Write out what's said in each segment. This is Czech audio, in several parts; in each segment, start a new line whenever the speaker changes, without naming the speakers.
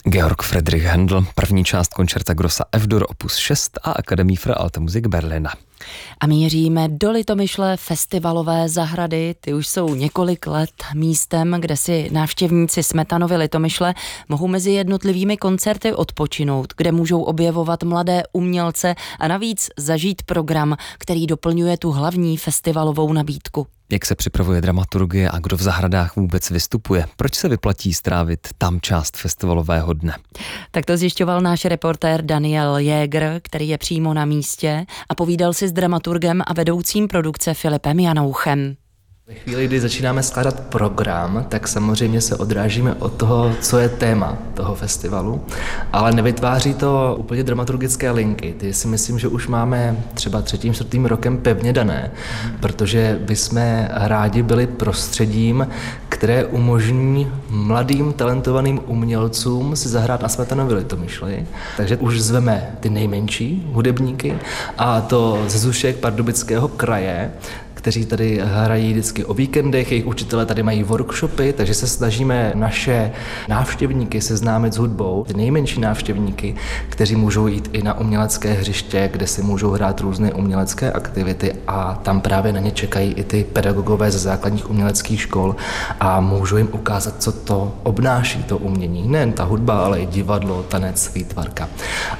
Georg Friedrich Händel, první část koncerta Grossa F-dur opus 6 a Akademie für Alte Musik Berlina.
A míříme do Litomyšle festivalové zahrady. Ty už jsou několik let místem, kde si návštěvníci Smetanovy Litomyšle mohou mezi jednotlivými koncerty odpočinout, kde můžou objevovat mladé umělce a navíc zažít program, který doplňuje tu hlavní festivalovou nabídku.
Jak se připravuje dramaturgie a kdo v zahradách vůbec vystupuje? Proč se vyplatí strávit tam část festivalového dne?
Tak to zjišťoval náš reportér Daniel Jäger, který je přímo na místě a povídal si s dramaturgem a vedoucím produkce Filipem Janouchem.
Ve chvíli, kdy začínáme skládat program, tak samozřejmě se odrážíme od toho, co je téma toho festivalu, ale nevytváří to úplně dramaturgické linky. Ty si myslím, že už máme třeba 3., 4. rokem pevně dané, protože bychom rádi byli prostředím, které umožní mladým talentovaným umělcům si zahrát na Smetanově Litomyšli. Takže už zveme ty nejmenší hudebníky, a to ze Zušek Pardubického kraje, kteří tady hrají vždycky o víkendech, jejich učitelé tady mají workshopy, takže se snažíme naše návštěvníky seznámit s hudbou, ty nejmenší návštěvníky, kteří můžou jít i na umělecké hřiště, kde si můžou hrát různé umělecké aktivity, a tam právě na ně čekají i ty pedagogové ze základních uměleckých škol a můžou jim ukázat, co to obnáší, to umění. Nejen ta hudba, ale i divadlo, tanec, výtvarka.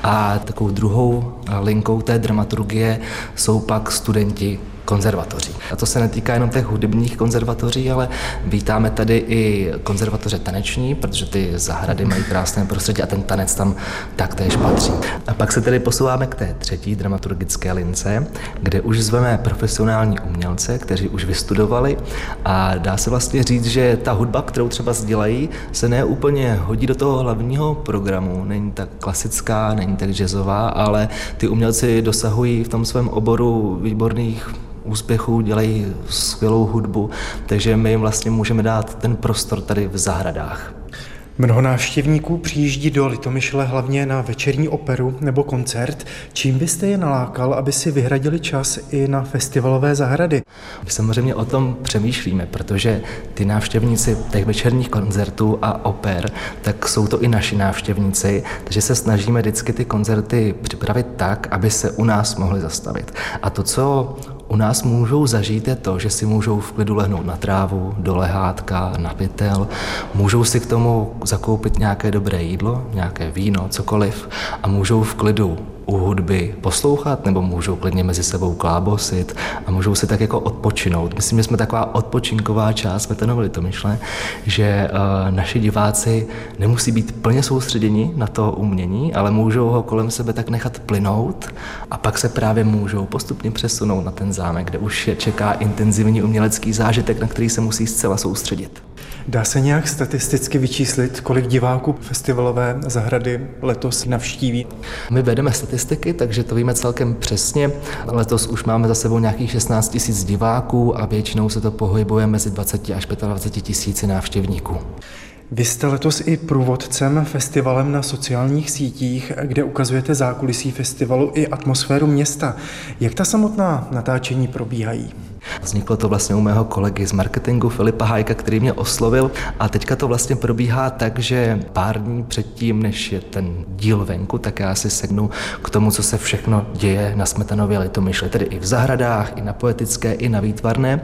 A takovou druhou linkou té dramaturgie jsou pak studenti konzervatoří. A to se netýká jenom těch hudebních konzervatoří, ale vítáme tady i konzervatoře taneční, protože ty zahrady mají krásné prostředí a ten tanec tam taktéž patří. A pak se tedy posouváme k té 3. dramaturgické lince, kde už zveme profesionální umělce, kteří už vystudovali, a dá se vlastně říct, že ta hudba, kterou třeba sdělají, se ne úplně hodí do toho hlavního programu. Není tak klasická, není tak jazzová, ale ty umělci dosahují v tom svém oboru výborných úspěchů, dělají skvělou hudbu, takže my jim vlastně můžeme dát ten prostor tady v zahradách.
Mnoho návštěvníků přijíždí do Litomyšle hlavně na večerní operu nebo koncert. Čím byste je nalákal, aby si vyhradili čas i na festivalové zahrady?
My samozřejmě o tom přemýšlíme, protože ty návštěvníci těch večerních koncertů a oper, tak jsou to i naši návštěvníci, takže se snažíme vždycky ty koncerty připravit tak, aby se u nás mohli zastavit. A to, co u nás můžou zažít, je to, že si můžou v klidu lehnout na trávu, do lehátka, na pytel, můžou si k tomu zakoupit nějaké dobré jídlo, nějaké víno, cokoliv, a můžou v klidu u hudby poslouchat, nebo můžou klidně mezi sebou klábosit a můžou si tak jako odpočinout. Myslím, že jsme taková odpočinková část Smetanovy Litomyšle, že naši diváci nemusí být plně soustředěni na to umění, ale můžou ho kolem sebe tak nechat plynout a pak se právě můžou postupně přesunout na ten zámek, kde už je čeká intenzivní umělecký zážitek, na který se musí zcela soustředit.
Dá se nějak statisticky vyčíslit, kolik diváků festivalové zahrady letos navštíví? My
vedeme statistiky, takže to víme celkem přesně. Letos už máme za sebou nějakých 16 000 diváků a většinou se to pohybuje mezi 20 až 25 tisíci návštěvníků.
Vy jste letos i průvodcem festivalem na sociálních sítích, kde ukazujete zákulisí festivalu i atmosféru města. Jak ta samotná natáčení probíhají?
Vzniklo to vlastně u mého kolegy z marketingu Filipa Hajka, který mě oslovil, a teďka to vlastně probíhá tak, že pár dní předtím, než je ten díl venku, tak já si sednu k tomu, co se všechno děje na Smetanově Litomyšli, tedy i v zahradách, i na Poetické, i na Výtvarné,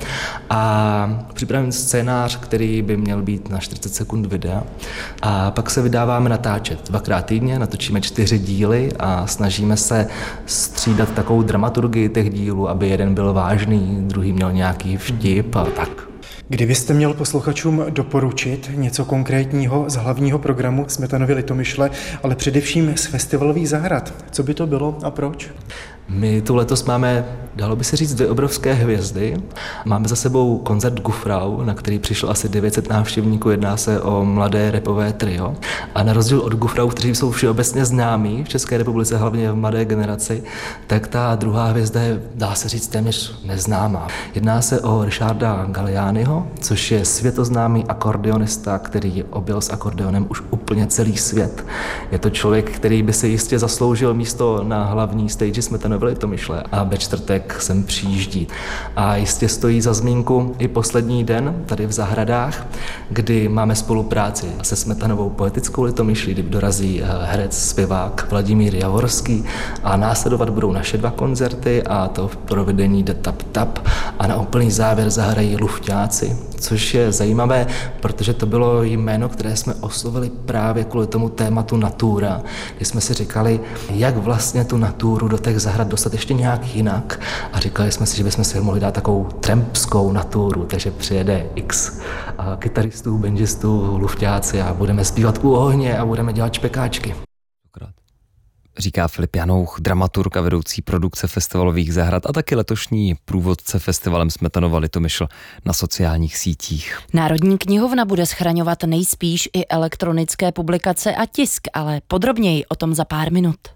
a připravím scénář, který by měl být na 40 sekund videa, a pak se vydáváme natáčet 2krát týdně, natočíme 4 díly a snažíme se střídat takovou dramaturgii těch dílů, aby jeden byl vážný, druhý měl nějaký vtip a tak.
Kdybyste měl posluchačům doporučit něco konkrétního z hlavního programu Smetanovy Litomyšle, ale především z festivalových zahrad, co by to bylo a proč?
My tu letos máme, dalo by se říct, 2 obrovské hvězdy. Máme za sebou koncert Gufrau, na který přišlo asi 900 návštěvníků, jedná se o mladé rapové trio. A na rozdíl od Gufrau, kteří jsou všeobecně známí v České republice, hlavně v mladé generaci, tak ta druhá hvězda je, dá se říct, téměř neznámá. Jedná se o Richarda Gallianiho, Čižinského, což je světoznámý akordeonista, který objel s akordeonem už úplně celý svět. Je to člověk, který by si jistě zasloužil místo na hlavní stage Smetanovy Litomyšle a ve čtvrtek sem přijíždí. A jistě stojí za zmínku i poslední den tady v Zahradách, kdy máme spolupráci se Smetanovou poetickou Litomyšlí, kdy dorazí herec, zpěvák Vladimír Javorský a následovat budou naše 2 koncerty a to v provedení The Tap Tap a na úplný závěr zahrají Lufťáci, což je zajímavé, protože to bylo jméno, které jsme oslovili právě kvůli tomu tématu natura, kdy jsme si říkali, jak vlastně tu naturu do těch zahrad dostat ještě nějak jinak a říkali jsme si, že bychom si mohli dát takovou trampskou naturu, takže přijede x kytaristů, bandžistů, Lufťáci a budeme zpívat u ohně a budeme dělat špekáčky.
Říká Filip Janouch, dramaturg a vedoucí produkce festivalových zahrad a taky letošní průvodce festivalem Smetanova Litomyšl na sociálních sítích.
Národní knihovna bude schraňovat nejspíš i elektronické publikace a tisk, ale podrobněji o tom za pár minut.